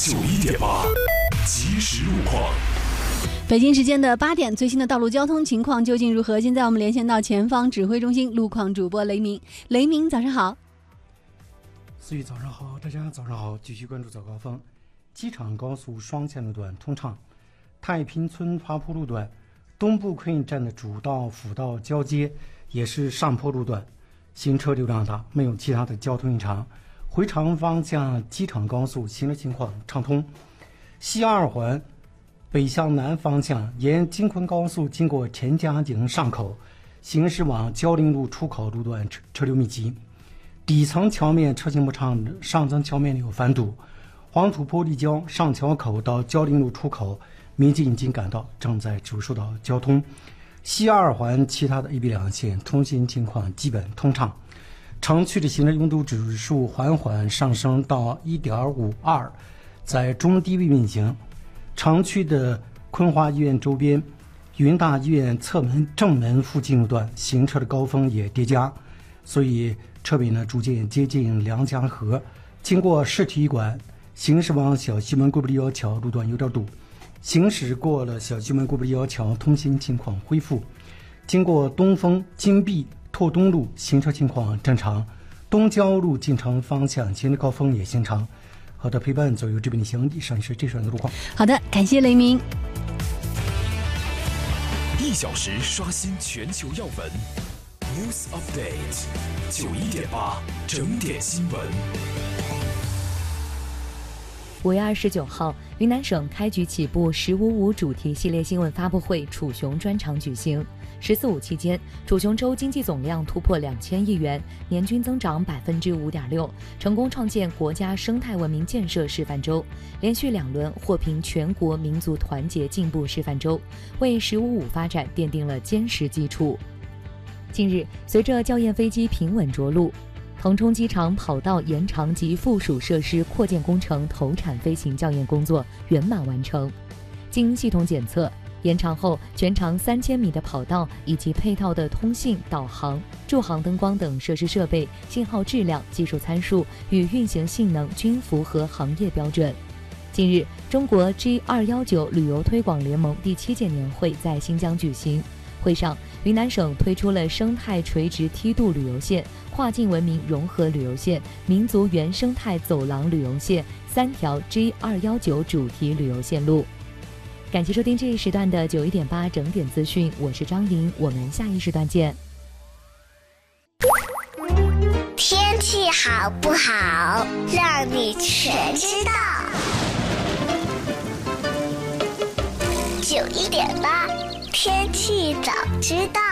91.8即时路况。 北京时间的8点，最新的道路交通情况究竟如何？现在我们连线到前方指挥中心路况主播雷鸣。雷鸣，早上好。 思雨，早上好，大家早上好。继续关注早高峰。机场高速双线路段通畅，太平村花圃路段东部客运站的主道辅道交接也是上坡路段，行车流量大，没有其他的交通异常。回肠方向机场高速行车情况畅通。西二环北向南方向沿京昆高速经过陈家井上口，行驶往焦陵路出口路段车流密集，底层桥面车行不畅，上层桥面有翻堵。黄土坡立交上桥口到焦陵路出口，民警已经赶到，正在指挥疏导交通。西二环其他的 A、B 两线通行情况基本通畅。城区的行车拥堵指数缓缓上升到 1.52， 在中低位运行。城区的昆华医院周边、云大医院侧门正门附近路段行车的高峰也叠加，所以车尾逐渐接近梁家河。经过市体育馆行驶往小西门过不立桥路段有点堵，行驶过了小西门过不立桥，通行情况恢复。经过东风、金碧、拓东路行车情况正常，东郊路进城方向行车高峰也形成。好的，陪伴左右这边的乡以上是这段的路况。 好的，感谢雷鸣。 1小时刷新全球要闻 News Update 91.8整点新闻。 5月29号，云南省开局起步“1055”主题系列新闻发布会楚雄专场举行。“14.5”期间，楚雄州经济总量突破2000亿元，年均增长5.6%，成功创建国家生态文明建设示范州，连续2轮获评全国民族团结进步示范州，为“1055”发展奠定了坚实基础。近日，随着校验飞机平稳着陆，腾冲机场跑道延长及附属设施扩建工程投产飞行校验工作圆满完成。经系统检测，延长后全长3000米的跑道以及配套的通信、导航、驻航灯光等设施设备信号质量、技术参数与运行性能均符合行业标准。近日，中国 G219 旅游推广联盟第7届年会在新疆举行。会上，云南省推出了生态垂直梯度旅游线、跨境文明融合旅游线、民族原生态走廊旅游线3条 G219 主题旅游线路。感谢收听这一时段的91.8整点资讯，我是张莹，我们下一时段见。 天气好不好，让你全知道。91.8天气早知道。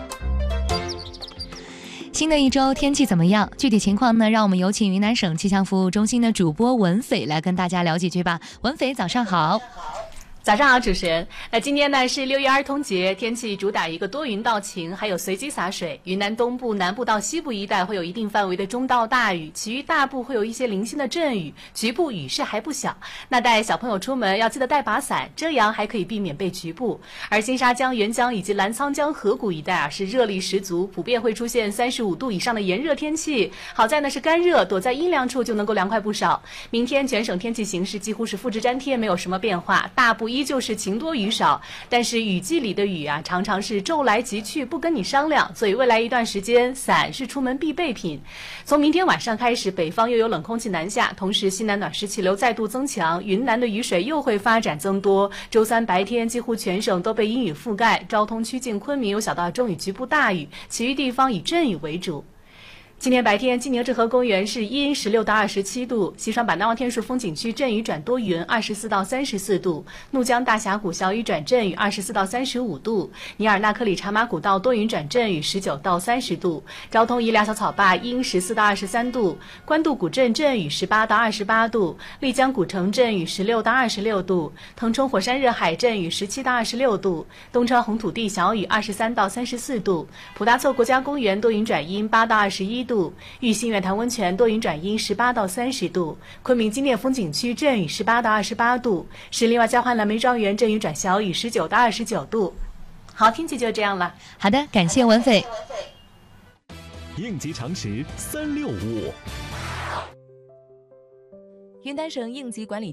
新的一周天气怎么样？具体情况呢？让我们有请云南省气象服务中心的主播文斐来跟大家聊几句吧。文斐，早上好。 早上好，主持人。今天呢是6一儿童节，天气主打一个多云到晴，还有随机洒水。云南东部、南部到西部一带会有一定范围的中到大雨，其余大部会有一些零星的阵雨，局部雨势还不小。那带小朋友出门要记得带把伞，遮阳还可以避免被局部。而新沙江、沅江以及澜沧江河谷一带是热力十足，普遍会出现35度以上的炎热天气。好在呢是干热，躲在阴凉处就能够凉快不少。明天全省天气形势几乎是复制粘贴，没有什么变化，大部依旧是晴多雨少，但是雨季里的雨常常是骤来急去，不跟你商量，所以未来一段时间伞是出门必备品。从明天晚上开始，北方又有冷空气南下，同时西南暖湿气流再度增强，云南的雨水又会发展增多。周三白天几乎全省都被阴雨覆盖，昭通、曲靖、昆明有小到中雨局部大雨，其余地方以阵雨为主。今天白天，金宁栀河公园是阴16到27度，西双版纳望天树风景区阵雨转多云24到34度，怒江大峡谷小雨转阵雨24到35度，尼尔纳克里茶马古道多云转阵雨19到30度，昭通伊良小草坝阴14到23度，官渡古镇阵雨18到28度，丽江古城阵雨16到26度，腾冲火山热海阵雨17到26度，东川红土地小雨23到34度，普达措国家公园多云转阴8到21度，玉兴远潭温泉多云转阴18到30度，昆明金殿风景区阵雨18到28度，石林外交换蓝莓庄园阵雨转小雨19到29度。好，天气就这样了。 好的，感谢文斐。 应急常识365。 云南省应急管理